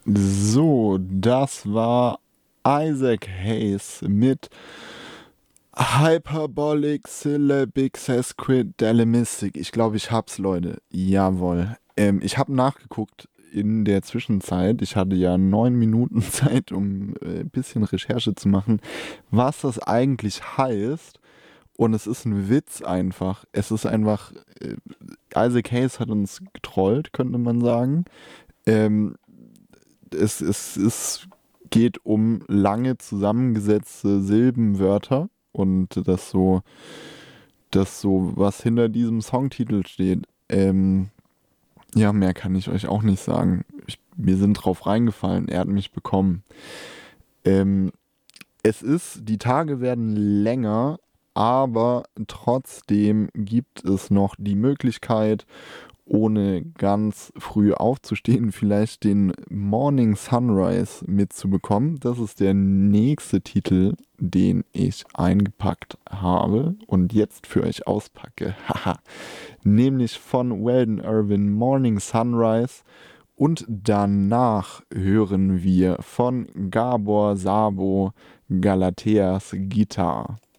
So, das war Isaac Hayes mit Hyperbolic Syllabic Sesquidalemistic. Ich glaube, ich hab's, Leute. Jawohl. Ich habe nachgeguckt in der Zwischenzeit. Ich hatte ja 9 Minuten Zeit, um ein bisschen Recherche zu machen, was das eigentlich heißt. Und es ist ein Witz einfach. Es ist einfach, Isaac Hayes hat uns getrollt, könnte man sagen. Ähm, es geht um lange zusammengesetzte Silbenwörter und das so, was hinter diesem Songtitel steht. Ja, mehr kann ich euch auch nicht sagen. Wir sind drauf reingefallen, er hat mich bekommen. Ähm, die Tage werden länger, aber trotzdem gibt es noch die Möglichkeit, ohne ganz früh aufzustehen, vielleicht den Morning Sunrise mitzubekommen. Das ist der nächste Titel, den ich eingepackt habe und jetzt für euch auspacke. Haha. Nämlich von Weldon Irvin Morning Sunrise. Und danach hören wir von Gabor Szabo Galateas Gitarre.